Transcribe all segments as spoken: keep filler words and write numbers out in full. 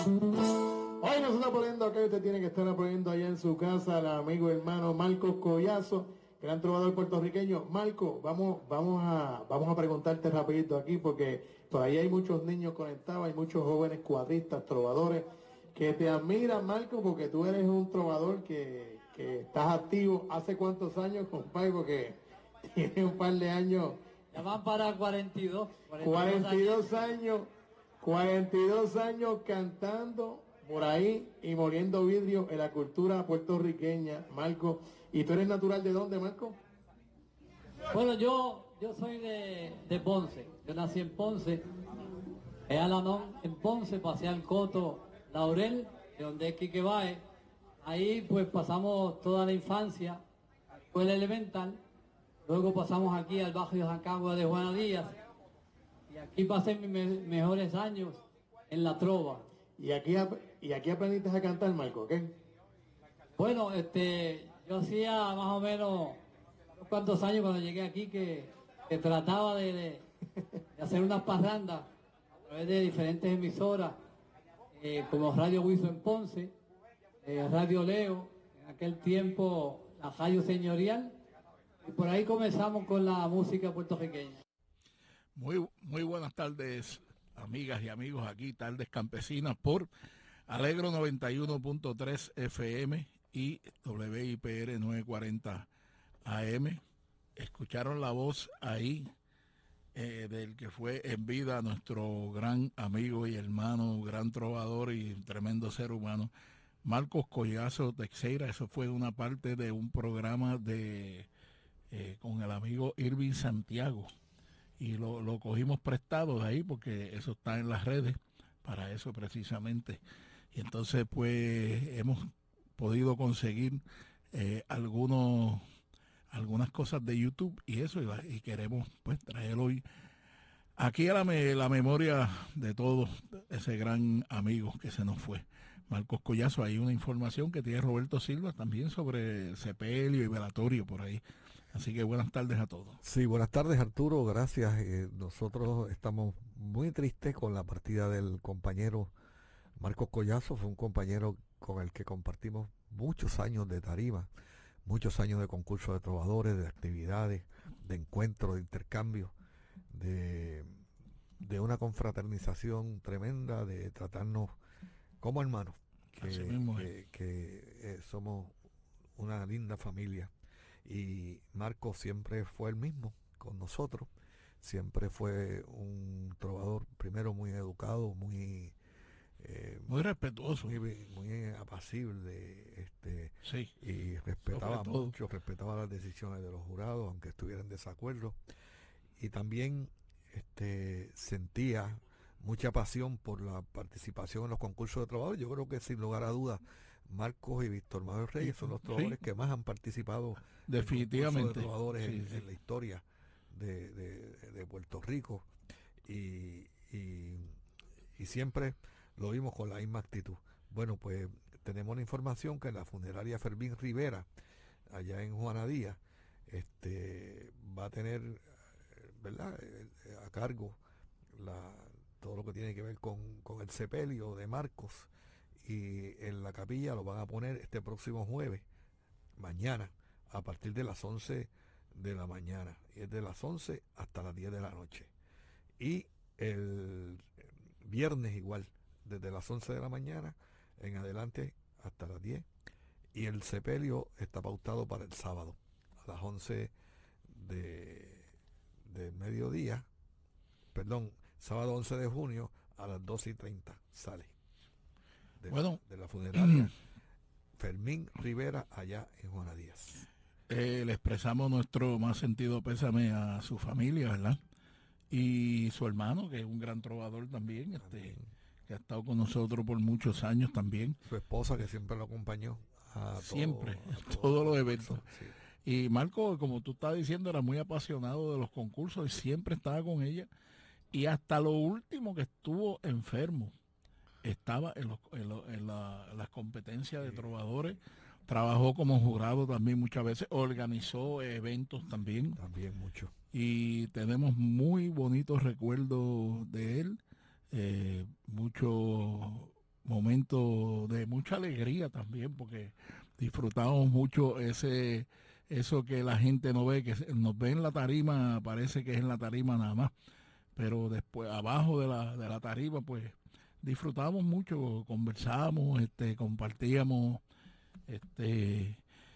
Hoy nos está poniendo acá, usted tiene que estar apoyando allá en su casa al amigo hermano Marcos Collazo, gran trovador puertorriqueño. Marco, vamos, vamos a, vamos a preguntarte rapidito aquí porque por ahí hay muchos niños conectados, hay muchos jóvenes cuadristas, trovadores, que te admiran, Marco, porque tú eres un trovador que, que estás activo. ¿Hace cuántos años, compadre? Porque tiene un par de años. Ya van para cuarenta y dos. cuarenta y dos años, cuarenta y dos años cantando por ahí y moliendo vidrio en la cultura puertorriqueña, Marco. ¿Y tú eres natural de dónde, Marco? Bueno, yo, yo soy de, de Ponce. Yo nací en Ponce. En Alanón, en Ponce, pasé al Coto Laurel, de donde es Quique Baez. Ahí pues pasamos toda la infancia, escuela elemental. Luego pasamos aquí al barrio Jacagua de Juana Díaz. Y aquí pasé mis me mejores años en la trova. ¿Y aquí, y aquí aprendiste a cantar, Marco? ¿Qué? Bueno, este, yo hacía más o menos unos cuantos años cuando llegué aquí que, que trataba de, de, de hacer unas parrandas a través de diferentes emisoras, eh, como Radio Huizo en Ponce, eh, Radio Leo, en aquel tiempo la Radio Señorial, y por ahí comenzamos con la música puertorriqueña. Muy, muy buenas tardes, amigas y amigos, aquí Tardes Campesinas por Alegro noventa y uno punto tres F M y W I P R novecientos cuarenta A M. Escucharon la voz ahí eh, del que fue en vida nuestro gran amigo y hermano, gran trovador y tremendo ser humano, Marcos Collazo Teixeira. Eso fue una parte de un programa de eh, con el amigo Irving Santiago. Y lo, lo cogimos prestado de ahí porque eso está en las redes, para eso precisamente. Y entonces pues hemos podido conseguir eh, algunos, algunas cosas de YouTube y eso, y, y queremos pues traerlo hoy aquí a la, me, la memoria de todos, ese gran amigo que se nos fue, Marcos Collazo. Hay una información que tiene Roberto Silva también sobre el sepelio y velatorio por ahí. Así que buenas tardes a todos. Sí, buenas tardes, Arturo, gracias. Eh, nosotros estamos muy tristes con la partida del compañero Marcos Collazo. Fue un compañero con el que compartimos muchos años de tarima, muchos años de concursos de trovadores, de actividades, de encuentros, de intercambios, de, de una confraternización tremenda, de tratarnos como hermanos, que, que, que eh, somos una linda familia. Y Marco siempre fue el mismo con nosotros, siempre fue un trovador primero muy educado, muy eh, muy respetuoso, muy, muy apacible, este sí, y respetaba mucho, respetaba las decisiones de los jurados aunque estuviera en desacuerdo, y también este sentía mucha pasión por la participación en los concursos de trovadores. Yo creo que sin lugar a dudas Marcos y Víctor Manuel Reyes son los trovadores sí. que más han participado definitivamente en concursos de trovadores sí, en, sí. en la historia de, de, de Puerto Rico, y, y, y siempre lo vimos con la misma actitud. Bueno, pues tenemos la información que en la funeraria Fermín Rivera, allá en Juana Díaz, este, va a tener, ¿verdad?, a cargo la todo lo que tiene que ver con, con el sepelio de Marcos, y en la capilla lo van a poner este próximo jueves, mañana, a partir de las once de la mañana, y es de las once hasta las diez de la noche, y el viernes igual, desde las once de la mañana en adelante hasta las diez, y el sepelio está pautado para el sábado a las once de, de mediodía, perdón, sábado once de junio a las doce y treinta sale de, bueno, la, de la funeraria Fermín Rivera allá en Juana Díaz. Eh, le expresamos nuestro más sentido pésame a su familia, ¿verdad? Y su hermano, que es un gran trovador también, también. Este, que ha estado con nosotros por muchos años también. Su esposa, que siempre lo acompañó a siempre, todo, a todos todo los eventos. Sí. Y Marco, como tú estás diciendo, era muy apasionado de los concursos y siempre estaba con ella. Y hasta lo último que estuvo enfermo, estaba en, los, en, lo, en, la, en las competencias de trovadores, trabajó como jurado también muchas veces, organizó eventos también. También mucho. Y tenemos muy bonitos recuerdos de él, eh, mucho momento de mucha alegría también, porque disfrutamos mucho ese eso que la gente no ve, que nos ve en la tarima, parece que es en la tarima nada más, pero después abajo de la, de la tarima pues disfrutamos mucho, conversamos, este, compartíamos, este,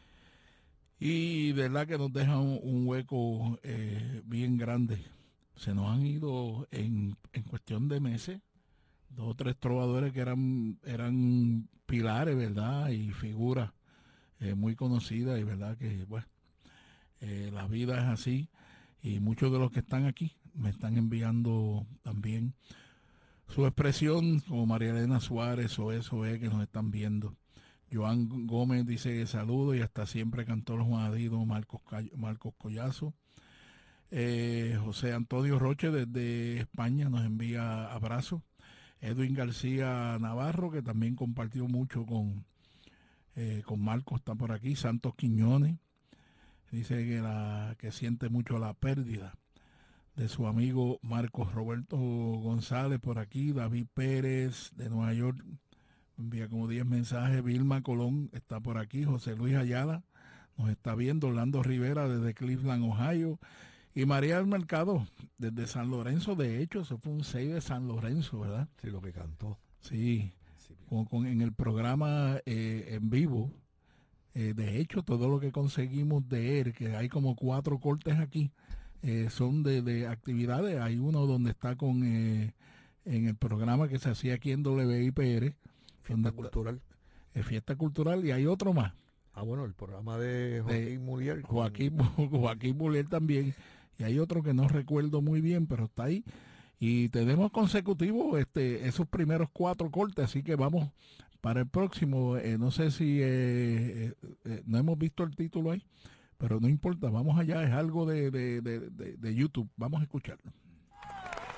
y de verdad que nos deja un, un hueco eh, bien grande. Se nos han ido en, en cuestión de meses dos o tres trovadores que eran, eran pilares, ¿verdad? Y figuras eh, muy conocidas, y verdad que, bueno, eh, la vida es así, y muchos de los que están aquí me están enviando también su expresión, como María Elena Suárez o eso es que nos están viendo. Joan Gómez dice saludos y hasta siempre, Cantor Juan Adido, Marcos, Marcos Collazo. Eh, José Antonio Roche desde España nos envía abrazos. Edwin García Navarro, que también compartió mucho con, eh, con Marcos, está por aquí. Santos Quiñones dice que, la, que siente mucho la pérdida de su amigo Marcos. Roberto González por aquí. David Pérez de Nueva York envía como diez mensajes. Vilma Colón está por aquí. José Luis Ayala nos está viendo. Orlando Rivera desde Cleveland, Ohio. Y María del Mercado, desde San Lorenzo. De hecho, eso fue un seis de San Lorenzo, ¿verdad? Sí, lo que cantó. Sí, con, con, en el programa eh, en vivo. Eh, de hecho, todo lo que conseguimos de él, que hay como cuatro cortes aquí, eh, son de, de actividades. Hay uno donde está con eh, en el programa que se hacía aquí en W I P R. Fiesta Cultural. Está, eh, Fiesta Cultural, y hay otro más. Ah, bueno, el programa de Joaquín Mulier. Joaquín, Joaquín Mulier también. Y hay otro que no recuerdo muy bien, pero está ahí. Y tenemos consecutivos este, esos primeros cuatro cortes, así que vamos para el próximo. Eh, no sé si eh, eh, no hemos visto el título ahí, pero no importa, vamos allá, es algo de, de, de, de, de YouTube, vamos a escucharlo.